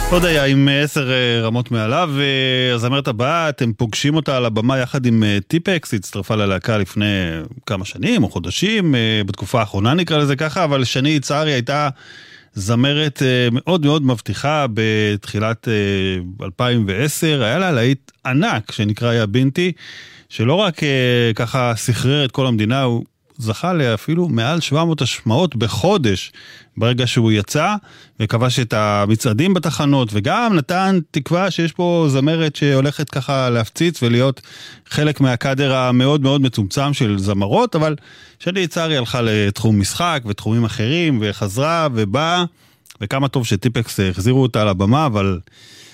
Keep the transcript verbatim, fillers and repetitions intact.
עוד היה עם עשר רמות מעליו, הזמרת הבאה, אתם פוגשים אותה על הבמה יחד עם טיפקס, היא הצטרפה ללהקה לפני כמה שנים או חודשים, בתקופה האחרונה נקרא לזה ככה, אבל שני יצהרי הייתה זמרת מאוד מאוד מבטיחה בתחילת אלפיים ועשר, היה לה להיט ענק שנקרא יא בינתי, שלא רק ככה סחרר את כל המדינה, הוא זכה לאפילו מעל שבע מאות השמעות בחודש ברגע שהוא יצא, וכבש את המצעדים בתחנות, וגם נתן תקווה שיש פה זמרת שהולכת ככה להפציץ ולהיות חלק מהקאדר המאוד מאוד מצומצם של זמרות, אבל שני יצהרי הלכה לתחום משחק ותחומים אחרים, וחזרה ובאה, וכמה טוב שטיפקס החזירו אותה על הבמה, אבל